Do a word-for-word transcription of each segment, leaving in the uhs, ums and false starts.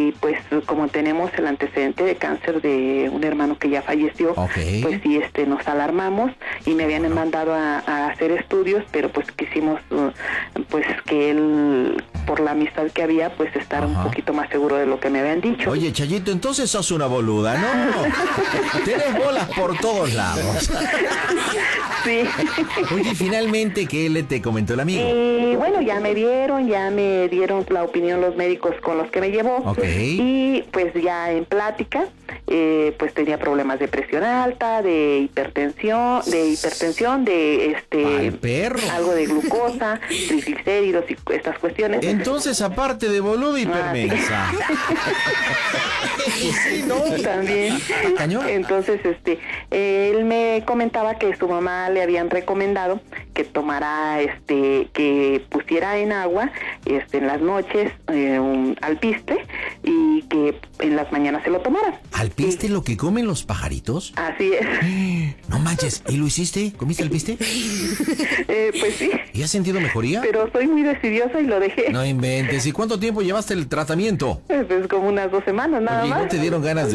y pues como tenemos el antecedente de cáncer de un hermano que ya falleció, okay. pues sí, este, nos alarmamos y me habían bueno. mandado a, a hacer estudios, pero pues quisimos uh, pues que él, por la amistad que había, pues estar Ajá. un poquito más seguro de lo que me habían dicho. Oye, Chayito, entonces sos una boluda, ¿no? Tienes bolas por todos lados. Sí. Oye, finalmente, ¿qué le te comentó el amigo? Y bueno, ya me vieron, ya me dieron la opinión los médicos con los que me llevó. Okay. Y pues ya en plática, eh, pues tenía problemas de presión alta, de hipertensión, de hipertensión, de este ¡Ay, perro! algo de glucosa, triglicéridos y estas cuestiones. Entonces, aparte de boludo, hipermensa. Ah, sí. Sí, ¿no? También. ¿Cañón? Entonces, este, eh, él me comentaba que su mamá le habían recomendado que tomara, este, que pusiera en agua, este, en las noches eh, un alpiste y que en las mañanas se lo tomara. ¿Alpiste sí. lo que comen los pajaritos? Así es. No manches, ¿y lo hiciste? ¿Comiste alpiste? eh, pues sí. ¿Y has sentido mejoría? Pero soy muy decidiosa y lo dejé. No inventes. ¿Y cuánto tiempo llevaste el tratamiento? Pues como unas dos semanas, nada Oye, más. ¿no te dieron ganas de...?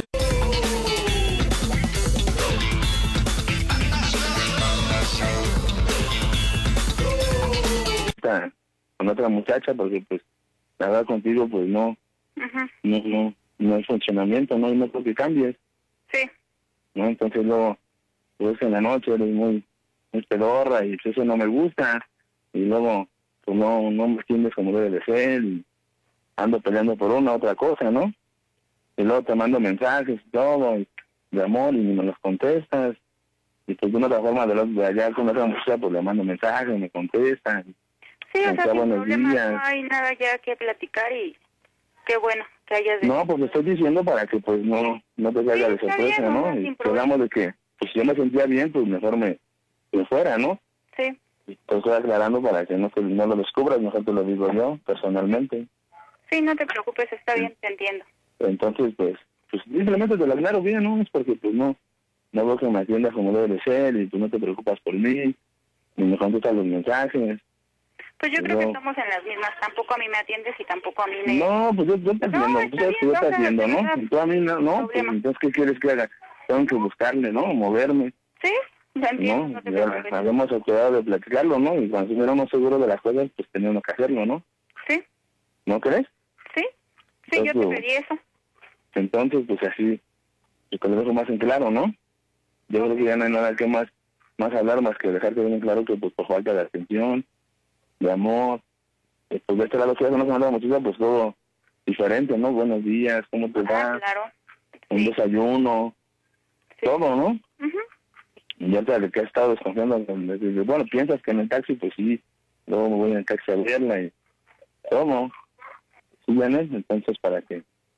Con otra muchacha, porque pues la verdad contigo pues no, uh-huh. no, no, no hay funcionamiento, no, y no creo que cambies. Sí. ¿No? Entonces luego, pues en la noche eres muy, muy pedorra y pues, eso no me gusta, y luego pues no, no me entiendes como debe de ser, y ando peleando por una otra cosa, ¿no? Y luego te mando mensajes y todo, y, de amor, y ni me los contestas, y pues de una otra forma de, los, de allá con otra muchacha pues le mando mensajes, me contestan. Sí, o sea, sin problema, días. No hay nada ya que platicar y qué bueno que hayas... De... No, pues te estoy diciendo para que pues no no te caiga sí, de sorpresa, bien, ¿no? Y quedamos de que, pues si yo me sentía bien, pues mejor me, me fuera, ¿no? Sí. Y te estoy aclarando para que no, te, no lo descubras, mejor te lo digo yo, personalmente. Sí, no te preocupes, está sí. bien, te entiendo. Entonces, pues, pues simplemente te lo aclaro bien, ¿no? Es porque pues no, no veo que me atiendas como debe de ser y tú no te preocupas por mí, ni me contestas los mensajes. Pues yo creo no. que estamos en las mismas, tampoco a mí me atiendes y tampoco a mí me... No, pues yo, yo te atiendo, no, tú sabes que yo te atiendo, ¿no? Y tú a mí no, no pues entonces ¿qué quieres que haga? Tengo que buscarle, ¿no? Moverme. Sí, lo entiendo, ¿no? no te preocupes. Habíamos cuidado de platicarlo, ¿no? Y cuando estuviéramos seguros de las cosas, pues teníamos que hacerlo, ¿no? Sí. ¿No crees? Sí, sí, entonces, yo te pedí eso. Entonces, pues así, y con lo dejo más en claro, ¿no? Yo okay. creo que ya no hay nada que más, más hablar, más que dejarte bien claro que pues por falta de atención, de amor, pues de este lado que ya no se mandaba muchísimo, pues todo diferente, ¿no? Buenos días, ¿cómo te va? Ah, claro. Un sí. desayuno, sí. todo, ¿no? Uh-huh. Y ya te que has estado desconfiando, bueno, piensas que en el taxi, pues sí, luego me voy en el taxi a verla y todo, ¿sí vienes? Entonces para que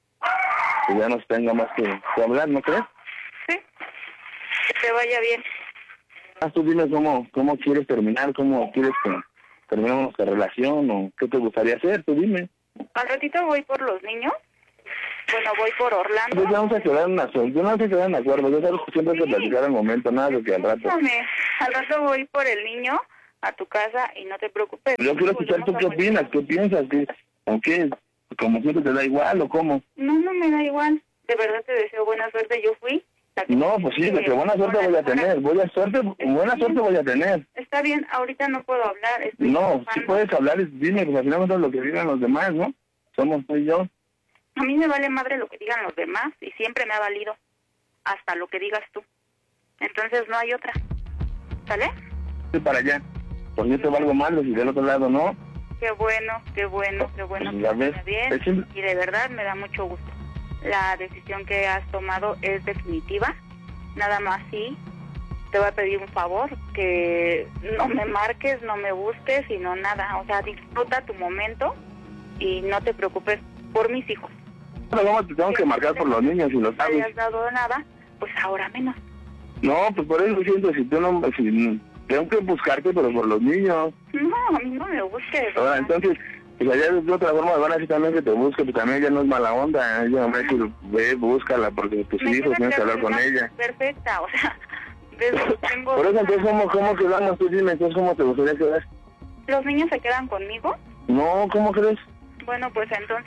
pues ya nos tenga más que, que hablar, ¿no crees? Sí, que te vaya bien. Ah, tú dime cómo, cómo quieres terminar, cómo quieres que terminemos nuestra relación o qué te gustaría hacer, tú dime. Al ratito voy por los niños, bueno, voy por Orlando. Pues ya vamos a quedar en acuerdo, yo no vamos a quedar en acuerdo, yo sabes que siempre hay que platicar al momento, nada de que al rato. Al rato voy por el niño a tu casa y no te preocupes. Yo quiero escuchar tú qué opinas, qué piensas, qué, o qué, como siempre te da igual o cómo. No, no me da igual, de verdad te deseo buena suerte, yo fui. No, pues sí, de que buena suerte voy a tener, voy a suerte, buena suerte voy a tener. Está bien, ahorita no puedo hablar. Estoy no, si sí puedes hablar, dime, pues al final es lo que digan los demás, ¿no? Somos tú y yo. A mí me vale madre lo que digan los demás y siempre me ha valido, hasta lo que digas tú. Entonces no hay otra, ¿sale? Sí, para allá, porque yo te valgo malo y del otro lado no. Qué bueno, qué bueno, qué bueno que ya ves, bien simple... y de verdad me da mucho gusto. La decisión que has tomado es definitiva, nada más sí, te voy a pedir un favor, que no me marques, no me busques y no nada, o sea, disfruta tu momento y no te preocupes por mis hijos. No, no, te tengo que marcar por los niños y lo sabes. No te has dado nada, pues ahora menos. No, pues por eso siento, si tú no, si, tengo que buscarte, pero por los niños. No, a mí no me busques. Ahora, entonces... Pues allá de otra forma van a decir también que te busque, pues también ella no es mala onda, ella me dice, ve, búscala, porque tus me hijos tienes que hablar con ella. Perfecta, o sea, desde tengo... Por eso, entonces, ¿cómo, cómo quedamos? Tú dime, entonces, ¿cómo te gustaría quedar? ¿Los niños se quedan conmigo? No, ¿cómo crees? Bueno, pues entonces,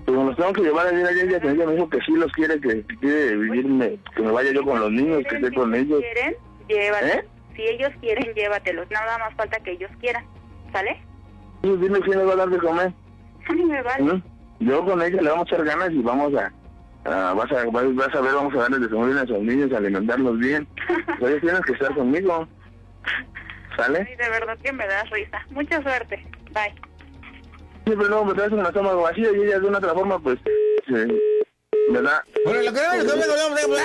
Pues me los tengo que llevar a vivir allá, ella, ella me dijo que sí los quiere, que, que quiere vivirme, que me vaya yo con los niños, que esté con ellos. Si quieren, llévatelos. ¿Eh? Si ellos quieren, llévatelos. Nada más falta que ellos quieran. ¿Sale? Sí, dime quién me va a dar de comer. A mí me vale. ¿Mm? Yo con ella le vamos a echar ganas y vamos a... Uh, vas, a vas, vas a ver, vamos a darles de comer a esos niños, a alimentarlos bien. Pero ellos tienen que estar conmigo. ¿Sale? Sí, de verdad que me das risa. Mucha suerte. Bye. Sí, pero no, me traes un estómago vacío y ella de una otra forma, pues, eh, ¿verdad? Bueno, lo que no, lo que no, lo que no.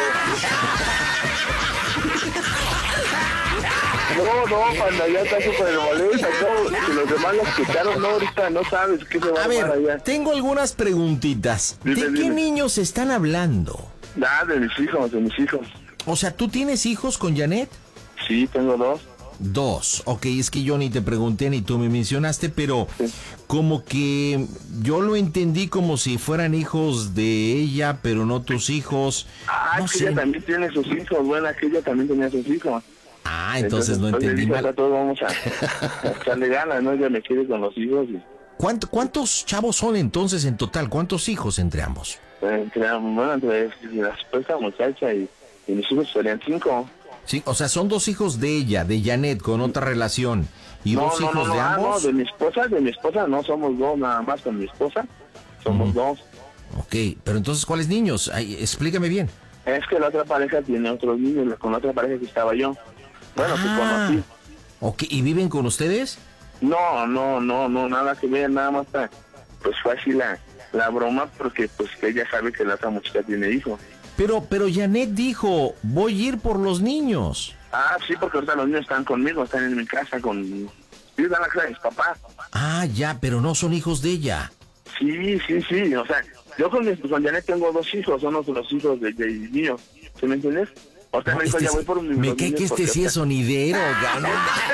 No, no, cuando ya está súper molesta, no, si los demás lo escucharon, no, ahorita no sabes qué se va a, a ver, allá. Tengo algunas preguntitas. Dime, ¿De qué dime. niños están hablando? Ah, de mis hijos, de mis hijos. O sea, ¿tú tienes hijos con Janet? Sí, tengo dos. Dos. Ok, es que yo ni te pregunté ni tú me mencionaste, pero Sí. como que yo lo entendí como si fueran hijos de ella, pero no tus hijos. Ah, No es que sé. ella también tiene sus hijos, bueno, que ella también tenía sus hijos. Ah, entonces, no pues, le entendí dije, mal. "Ahora todos vamos a, a echarle ganas, ¿no? Ella me quiere con los hijos y... ¿Cuánto- ¿Cuántos chavos son entonces en total? ¿Cuántos hijos entre ambos? Entre, bueno, entre la supuesta muchacha y, y mis hijos serían cinco. Sí, o sea, son dos hijos de ella, de Janet, con otra relación. ¿Y no, dos no, hijos no, no, de ah, ambos? no, de mi esposa, de mi esposa no somos dos, nada más con mi esposa. Somos Ujú. dos. Ok, pero entonces, ¿cuáles niños? Ay, explícame bien. Es que la otra pareja tiene otros niños, con la otra pareja que estaba yo. Bueno, que Ah, conocí. ok, ¿y viven con ustedes? No, no, no, no, nada que ver, nada más está, pues fue así la, la broma, porque pues ella sabe que la otra muchacha tiene hijos. Pero, pero Janet dijo, voy a ir por los niños. Ah, sí, porque ahorita los niños están conmigo, están en mi casa con... Sí, están en la casa de mis papás. Ah, ya, pero no son hijos de ella. Sí, sí, sí, o sea, yo con, mi, con Janet tengo dos hijos, son los, los hijos de, de míos, ¿sí me entiendes? O sea, No, me dijo, este ya sí- voy por mis me los cae niños que este porque sí es hasta- sonidero, gana.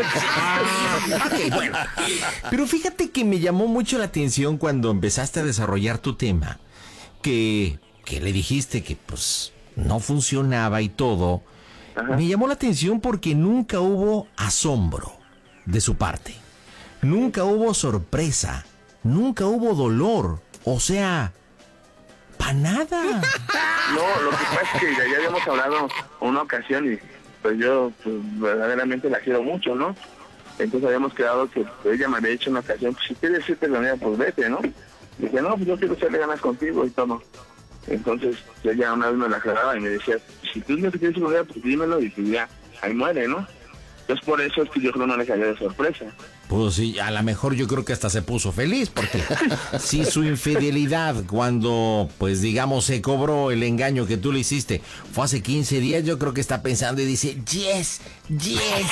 Ok, bueno. Pero fíjate que me llamó mucho la atención cuando empezaste a desarrollar tu tema, que, que le dijiste que pues no funcionaba y todo. Ajá. Me llamó la atención porque nunca hubo asombro de su parte. Nunca hubo sorpresa. Nunca hubo dolor. O sea, para nada. No, lo que pasa es que ya, ya habíamos hablado una ocasión y pues yo pues, verdaderamente la quiero mucho, ¿no? Entonces habíamos quedado que pues, ella me había dicho una ocasión, pues si quieres irte con ella, pues vete, ¿no? Dije, no, pues yo quiero echarle ganas contigo y todo. Entonces ella una vez me la aclaraba y me decía, si tú no te quieres ir con ella, pues dímelo y pues ya, ahí muere, ¿no? Entonces por eso es que yo creo no le cayó de sorpresa. Pues sí, a lo mejor yo creo que hasta se puso feliz, porque si su infidelidad, cuando, pues digamos, se cobró el engaño que tú le hiciste, fue hace quince días, yo creo que está pensando y dice, yes, yes,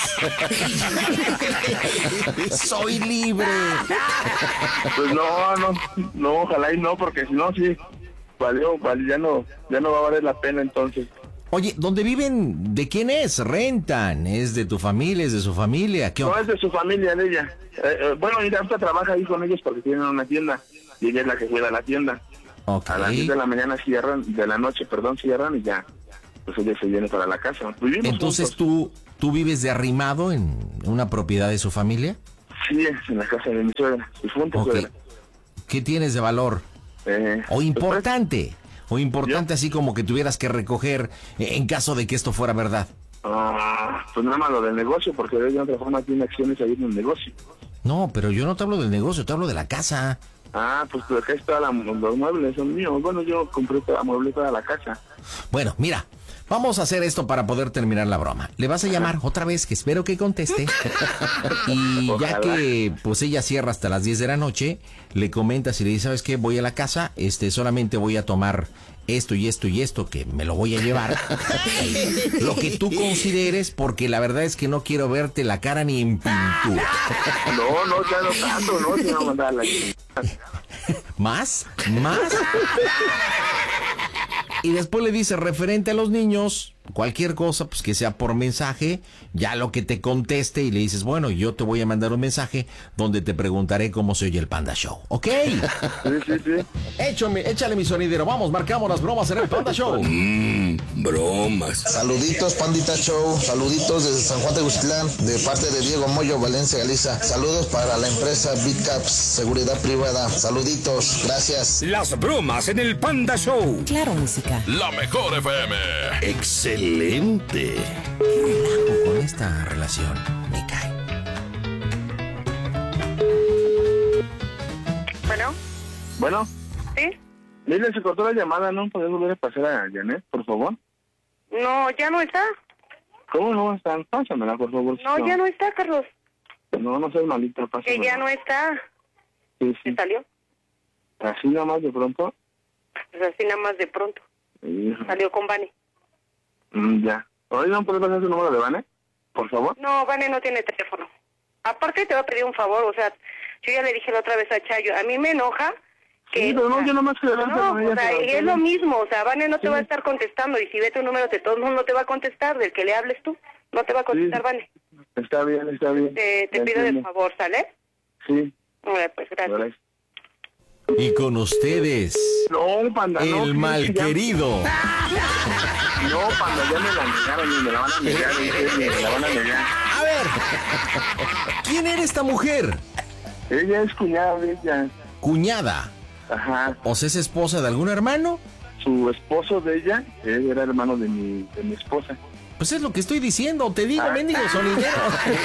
soy libre. Pues no, no, no, ojalá y no, porque si no, sí, valió, valió, ya no, ya no va a valer la pena entonces. Oye, ¿dónde viven? ¿De quién es? ¿Rentan? ¿Es de tu familia? ¿Es de su familia? ¿Qué No, onda? es de su familia, de ella. Eh, eh, bueno, ella ahorita trabaja ahí con ellos porque tienen una tienda y ella es la que cuida la tienda. Ok. A las diez de la mañana cierran, de la noche, perdón, cierran y ya, pues ella se viene para la casa. Vivimos Entonces juntos. tú, tú vives de arrimado en una propiedad de su familia. Sí, en la casa de mi suegra, su fuente Ok. suegra. ¿Qué tienes de valor? Eh, O pues, importante. O importante Yo- así como que tuvieras que recoger eh, en caso de que esto fuera verdad. ah, pues nada más lo del negocio, porque de otra forma tiene acciones ahí en el negocio. No, pero yo no te hablo del negocio, te hablo de la casa. Ah, pues acá está la, los muebles, son míos. Bueno, yo compré toda, mueble toda la casa. Bueno, mira, vamos a hacer esto para poder terminar la broma. Le vas a llamar otra vez, que espero que conteste. Y ya Ojalá. que pues ella cierra hasta las diez de la noche, le comentas y le dices, ¿sabes qué? Voy a la casa, este, solamente voy a tomar esto y esto y esto, que me lo voy a llevar. Lo que tú consideres, porque la verdad es que no quiero verte la cara ni en pintura. No, no, ya no tanto, no, se va a mandar a la chingada. ¿Más? ¿Más? Y después le dice, referente a los niños, cualquier cosa, pues que sea por mensaje, ya lo que te conteste y le dices, bueno, yo te voy a mandar un mensaje donde te preguntaré cómo se oye el Panda Show, ¿ok? Sí, sí, sí. Échame, échale mi sonidero, vamos, marcamos las bromas en el Panda Show. Mmm, bromas. Saluditos, Pandita Show, saluditos desde San Juan de Gustitlán, de parte de Diego Moyo, Valencia, Galicia. Saludos para la empresa Bitcaps, seguridad privada. Saluditos, gracias. Las bromas en el Panda Show. Claro, música. La mejor F M. Excelente. Qué relajo con esta relación, me cae. Bueno, Bueno, ¿sí? mire, se cortó la llamada, ¿no? ¿Podés volver a pasar a Janet, por favor? No, ya no está. ¿Cómo no están? Pásamela, por favor. No, ya no está, Carlos. No, no seas malito, pásamela. Que ya no está. Sí, sí. ¿Se salió? Así nada más de pronto. Pues así nada más de pronto. Sí. Salió con Vane. Mm, ya. Oigan, ¿puedes pasar su número de Vane? Por favor. No, Vane no tiene teléfono. Aparte te voy a pedir un favor, o sea, yo ya le dije la otra vez a Chayo, a mí me enoja que... Sí, pero no, yo nomás quiero hablar No, con ella, o sea, pero- y es lo mismo, o sea, Vane no te Sí. va a estar contestando, y si ve tu número de todos modos no te va a contestar, del que le hables tú, no te va a contestar, Sí. Vane. Está bien, está bien. Te, te Ya pido de entiendo. favor, ¿sale? Sí. Bueno, pues gracias. Gracias. Y con ustedes, No, Panda, no. el que- malquerido, No, Panda, ya me la negaron y me la van a negar, en serio, me la van a negar. a ver, ¿quién era esta mujer? Ella es cuñada de ella. Cuñada, Ajá. o sea, ¿es esposa de algún hermano? Su esposo de ella, él era hermano de mi, de mi esposa. Pues es lo que estoy diciendo, te digo, mendigo sonidero.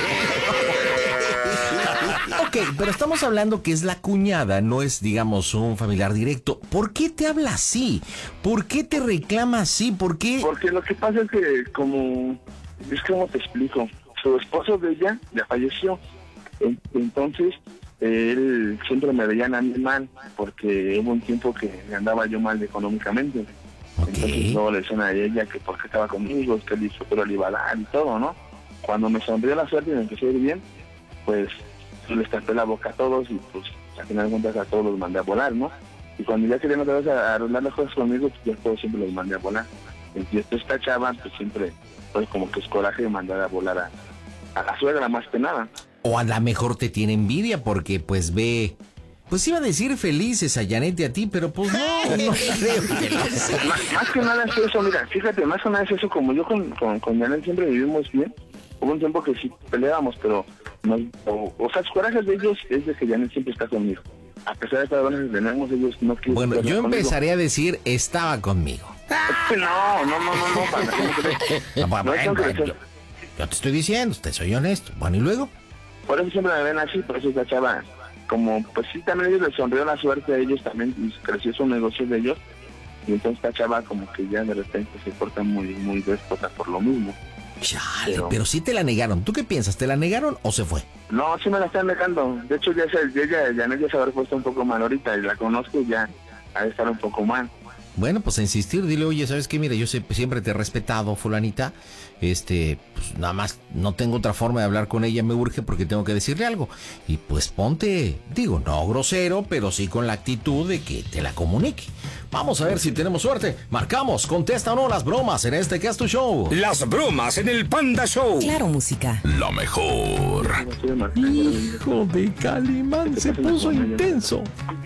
Ok, pero estamos hablando que es la cuñada, no es, digamos, un familiar directo. ¿Por qué te habla así? ¿Por qué te reclama así? ¿Por qué? Porque lo que pasa es que, como, es como te explico, su esposo de ella ya falleció. En- Entonces, él siempre me veía a mí mal, porque hubo un tiempo que andaba yo mal económicamente. Ok. Entonces luego le decían a ella que porque estaba conmigo, que el futuro le iba a dar y todo, ¿no? Cuando me sonrió la suerte y me empecé a ir bien, pues yo les tapé la boca a todos y pues al final de cuentas a todos los mandé a volar, ¿no? Y cuando ya querían otra vez a- arreglar las cosas conmigo, pues ya todos siempre los mandé a volar. Y esta chava, pues siempre, pues como que es coraje de mandar a volar a, a la suegra más que nada. O a lo mejor te tiene envidia porque pues ve... Pues iba a decir felices a Janet y a ti, pero pues no, no creo que lo sea. Más, más que nada es eso, mira, fíjate, más que nada es eso, como yo con, con, con Janet siempre vivimos bien, hubo un tiempo que sí peleábamos, pero, nos, o, o sea, los corajes de ellos es de que Janet siempre está conmigo. A pesar de que cada vez tenemos, ellos no quieren Bueno, estar yo conmigo. empezaré a decir, estaba conmigo. No, no, no, no, no, para ¿cómo crees? Ah, bueno, No es bueno, que- yo, yo te estoy diciendo, te soy honesto. Bueno, ¿y luego? Por eso siempre me ven así, por eso esta chava, como, pues sí, también ellos les sonrió la suerte a ellos también, y creció su negocio de ellos, y entonces esta chava como que ya de repente se porta muy, muy déspota por lo mismo. Chale, Pero- pero sí te la negaron. ¿Tú qué piensas? ¿Te la negaron o se fue? No, sí me la están negando. De hecho, ya se, ya, ya, ya, ya se habrá puesto un poco mal ahorita y la conozco y ya ha de estar un poco mal. Bueno, pues a insistir, dile, oye, ¿sabes qué? Mira, yo sé- siempre te he respetado, fulanita. Este, pues nada más no tengo otra forma de hablar con ella, me urge porque tengo que decirle algo. Y pues ponte, digo, no grosero, pero sí con la actitud de que te la comunique. Vamos a ver si tenemos suerte. Marcamos, contesta o no las bromas en este que es tu show. Las bromas en el Panda Show. Claro, música. La mejor. Hijo de Calimán, se puso intenso.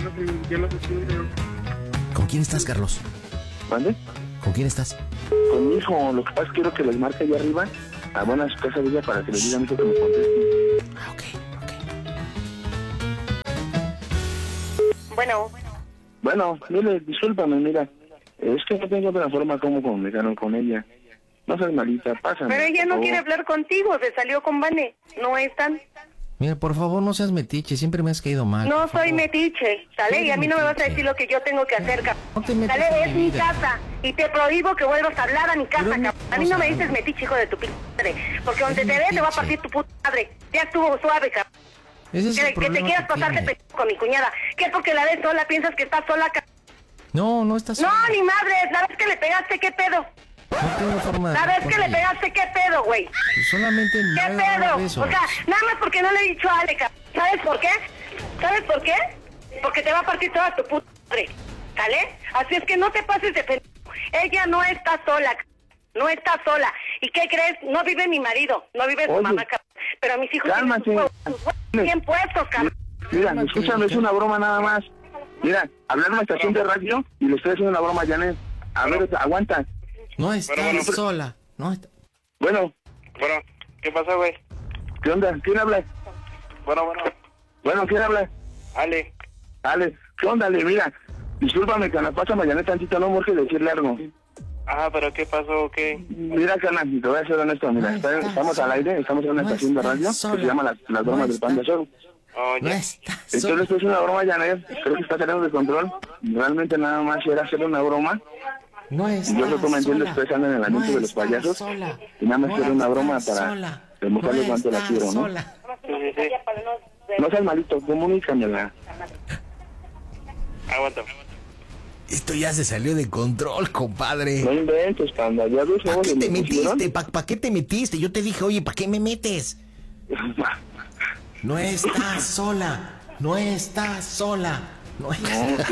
¿Con quién estás, Carlos? ¿Mande? ¿Con quién estás? Con mi hijo, lo que pasa es que quiero que les marque allá arriba, a buena su casa de ella para que les diga a mi hijo que me conteste. Ah, ok, ok. Bueno, Bueno, mire, discúlpame, mira, es que no tengo otra forma como comunicarme con ella. No seas malita, pásame. pero ella por no favor. quiere hablar contigo, se salió con Vane, no están. Mira, por favor, no seas metiche, siempre me has caído mal. No por soy favor. metiche, ¿sale? Y a mí no me vas a decir lo que yo tengo que hacer, cabrón. No te metas ¿Sale? en Es mi mi vida. casa y te prohíbo que vuelvas a hablar a mi casa, Pero no, cabrón. A mí no me dices metiche, hijo de tu pinche madre. Porque donde te ve te va a metiche. partir tu puta madre. Ya estuvo suave, cabrón. Ese es Que, el que te problema quieras que pasarte tienes. pe con mi cuñada. ¿Qué es porque la ves sola? ¿Piensas que estás sola, cabrón? No, no estás No, sola. ni madre. La vez que le pegaste, ¿qué pedo? No tengo forma de La hablar vez que con le ella. pegaste, ¿qué pedo, güey? Solamente me ¿Qué hagas hablar pedo? de eso. O sea, nada más porque no le he dicho a Ale, cabrón. ¿Sabes por qué? ¿Sabes por qué? Porque te va a partir toda tu puta madre, ¿sale? Así es que no te pases de pendejo. Ella no está sola, No está sola. ¿Y qué crees? No vive mi marido, no vive su Oye, mamá, cabrón. Pero mis hijos cálmate. tienen sus huevos bien puestos, cabrón. Mira, escúchame, es una broma nada más. Mira, hablar en una estación de radio y le estoy haciendo una broma a Janet. A ver, aguanta. No está Bueno, bueno, sola. No está... Bueno, Bueno, ¿qué pasa, güey? ¿qué onda? ¿Quién habla? Bueno, bueno. Bueno, ¿quién habla? Ale. Ale, ¿qué onda, Ale? Mira, discúlpame, cana, pásame a Janet tantito, no urge decirle algo. Ah, ¿pero qué pasó? ¿Qué? Mira, cana, te voy a ser honesto, mira, No está- estás estamos al aire, estamos en una no estación de estás radio que sola. se llama Las, las Bromas No del Panda estás- Show. Oh, No ya. está Entonces, sola. esto es una broma, Janet, creo que está saliendo de control. Realmente nada más era hacerle una broma. No está Yo creo que me entiendes, sola. estoy en el anuncio No de los está payasos. sola. Y nada más No quiero una está broma para sola. demostrarle No cuánto la está quiero, ¿no? sola. Sí, sí, sí. No seas malito, comunícamela. Aguanta. Esto ya se salió de control, compadre. No inventes, Panda, ya ves ¿Para cómo qué se te me pusieron. metiste? ¿Para pa qué te metiste? Yo te dije, oye, ¿para qué me metes? No estás sola. No estás sola. No estás...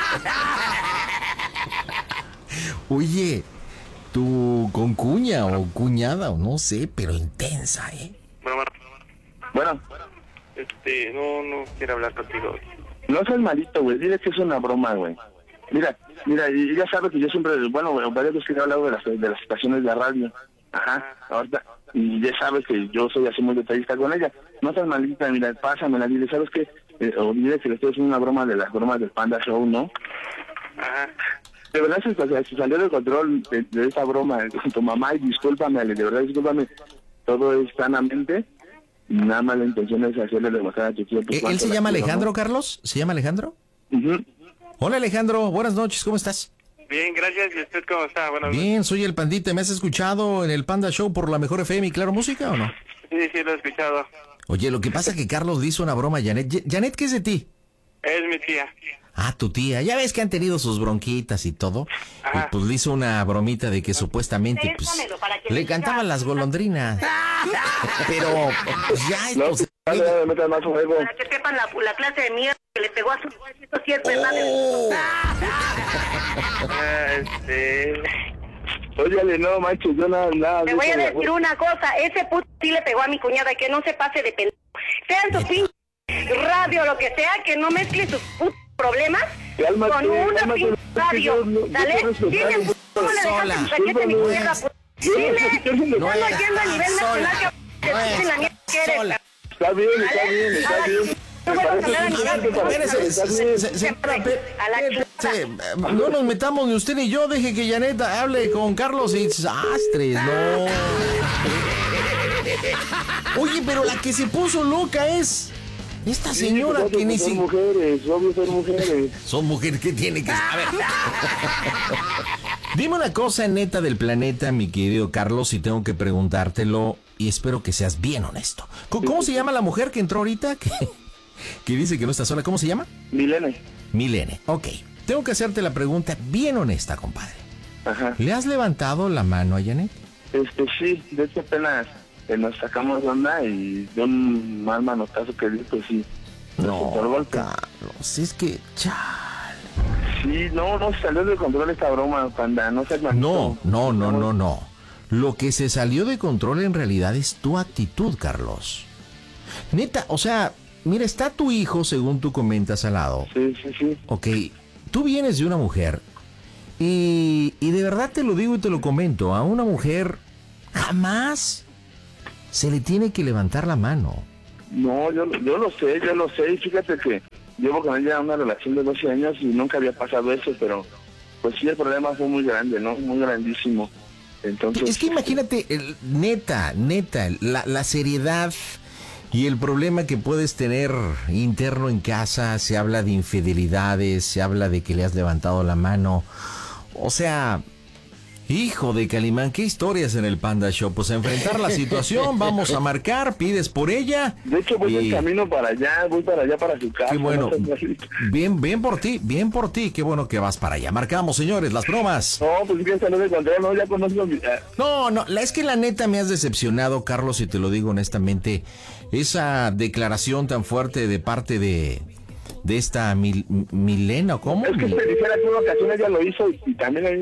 Oye, tu concuña o cuñada o no sé, pero intensa, ¿eh? Bueno, bueno. Bueno, Este, no, no quiero hablar contigo. no seas malito, güey, dile que es una broma, güey. Mira, mira, y ya sabes que yo siempre, bueno, varias veces que he hablado de las, de las estaciones de radio. Ajá, ahorita, y ya sabes que yo soy así muy detallista con ella. No seas malita, mira, pásamela, dile, ¿sabes qué? Eh, o dile que le estoy haciendo una broma de las bromas del Panda Show, ¿no? Ajá. De verdad se, se, se salió de control de, de esa broma con tu mamá y discúlpame, Ale, de verdad discúlpame. Todo es sanamente y nada más la intención es hacerle demostrar a tu tío. ¿Él, él se llama Alejandro, Carlos? ¿Se llama Alejandro? Uh-huh. Hola, Alejandro. Buenas noches. ¿Cómo estás? Bien, gracias. ¿Y usted cómo está? Bueno, Bien, soy el Pandita. ¿Me has escuchado en el Panda Show por la Mejor F M y Claro Música o no? sí, sí, lo he escuchado. Oye, lo que pasa es que Carlos le hizo una broma a Janet. Ye- Janet, ¿qué es de ti? Es mi tía. Ah, tu tía. Ya ves que han tenido sus bronquitas y todo. Ajá. Y pues le hizo una bromita de que supuestamente pues, Déjamelo para que le me cantaban diga. las golondrinas. Pero pues, ya No, esto se- dale, dale, metas más fuego. Para que sepan la, la clase de mierda que le pegó a su... Esto sí es verdad. Oh. Ah, este... Oye, Ale, no manches, yo nada, nada. Te de voy a eso, decir güey. una cosa, ese puto sí le pegó a mi cuñada, que no se pase de pendejo. Sean su pinche radio, lo que sea, que no mezcle sus putos problemas Cálmate, con una cálmate, pinche radio. yo no- yo ¿Dale? te respeto, Dile, yo ¿cómo le sola. dejaste tu chaqueta, mi Discúlpame. perra, puto? Yo no Dile, sé qué es lo que- estamos yendo a nivel sola. nacional, que te dicen la mierda que eres. Sola. Está bien, está ¿Dale? bien, está A la bien. ch- Me no vuelvas a parece hablar a suficiente nivel para Espérese, está se- bien. se- señora, pe- A la espérese, eh, no nos metamos ni usted ni yo, deje que Janet hable con Carlos y astres, no. Oye, pero la que se puso loca es esta señora Sí, que ni son si... mujeres, obvio son mujeres. Son mujeres que tiene que... A ver. Dime una cosa neta del planeta, mi querido Carlos, y tengo que preguntártelo, y espero que seas bien honesto. ¿Cómo, cómo se llama la mujer que entró ahorita? Que, que dice que no está sola. ¿Cómo se llama? Milene. Milene. Ok. Tengo que hacerte la pregunta bien honesta, compadre. Ajá. ¿Le has levantado la mano a Janet? Este, sí, de hecho apenas eh, nos sacamos de onda y de un mal manotazo que di, pues sí. No, por golpe. Carlos, es que... Chale. Sí, no, no, salió de control esta broma, Panda, no seas malito. No, no, no, no, no. Lo que se salió de control en realidad es tu actitud, Carlos. Neta, o sea, mira, está tu hijo, según tú comentas al lado. Sí, sí, sí. Ok, tú vienes de una mujer y, y de verdad te lo digo y te lo comento, a una mujer jamás se le tiene que levantar la mano. No, yo, yo lo sé, yo lo sé, y fíjate que llevo con ella una relación de doce años y nunca había pasado eso, pero pues sí, el problema fue muy grande, ¿no? Muy grandísimo. Entonces... Es que imagínate, el- neta, neta, la, la seriedad y el problema que puedes tener interno en casa, se habla de infidelidades, se habla de que le has levantado la mano, o sea... Hijo de Calimán, qué historias en el Panda Show. Pues a enfrentar la situación, vamos a marcar, pides por ella. De hecho, voy y- en camino para allá, voy para allá, para su casa. Qué bueno, no seas malito. bien, bien por ti, bien por ti, qué bueno que vas para allá. Marcamos, señores, las bromas. No, pues bien, salió de control, no, ya conozco mi... ah, No, no, la- es que la neta me has decepcionado, Carlos, y te lo digo honestamente. Esa declaración tan fuerte de parte de, de esta Mil- Milena, ¿o cómo? Es que Mi- se dijera que una ocasión ella lo hizo y, y también a mí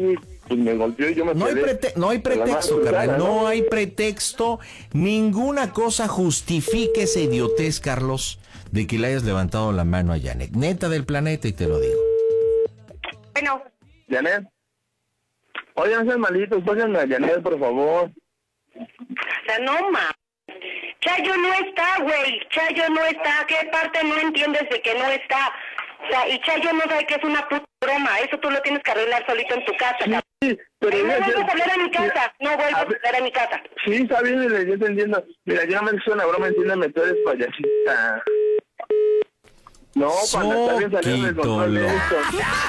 pues me golpeó y yo me no hay, prete no hay pretexto, carnal, no, no hay pretexto. Ninguna cosa justifique esa idiotez, Carlos, de que le hayas levantado la mano a Janet. Neta del planeta, y te lo digo. Bueno. Janet. Oye, no sean malitos, pásenme a Janet, por favor. O sea, no, ma. Chayo no está, güey. Chayo no está. ¿Qué parte no entiendes de que no está? O sea, y Chayo no sabe que es una puta broma. Eso tú lo tienes que arreglar solito en tu casa, cabrón. Sí, pero... No vuelvas a hablar a mi casa. No vuelvas a hablar a mi casa. Sí, está bien, yo te entiendo. Mira, yo no me hice una broma, entiéndeme, tú eres payasita. No, para estar bien saliendo del control de esto.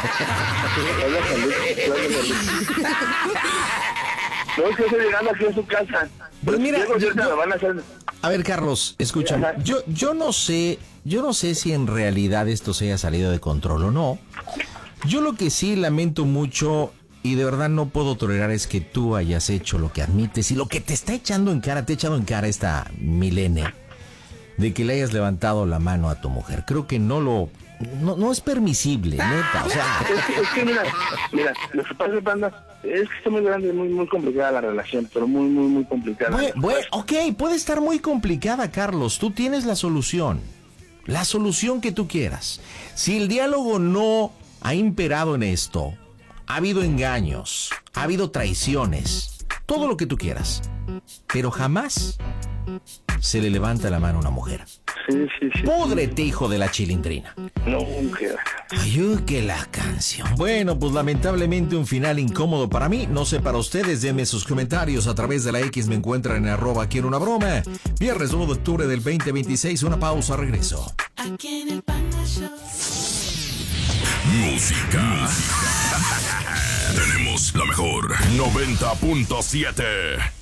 No, es que estoy llegando aquí a su casa. Pues mira, yo, yo, yo, van a, hacer... a ver, Carlos, escúchame. Yo, yo no sé, yo no sé si en realidad esto se haya salido de control o no. Yo lo que sí lamento mucho y de verdad no puedo tolerar es que tú hayas hecho lo que admites y lo que te está echando en cara, te ha echado en cara esta Milene, de que le hayas levantado la mano a tu mujer. Creo que no lo... No, no es permisible, neta, o sea... Es, es que mira, mira, lo que pasa, Panda, es que está muy grande, muy, muy complicada la relación, pero muy, muy, muy complicada. Bueno, bueno, ok, puede estar muy complicada, Carlos, tú tienes la solución, la solución que tú quieras. Si el diálogo no ha imperado en esto, ha habido engaños, ha habido traiciones, todo lo que tú quieras, pero jamás se le levanta la mano a una mujer. Sí, sí, sí. Púdrete, hijo de la chilindrina. No, que... Ay, que la canción. Bueno, pues lamentablemente un final incómodo para mí. No sé para ustedes, denme sus comentarios a través de la X. Me encuentran en arroba quiero una broma. Viernes nueve de octubre del veinte veintiséis. Una pausa, regreso. Aquí en el Panda Show. Música. Tenemos la mejor noventa punto siete.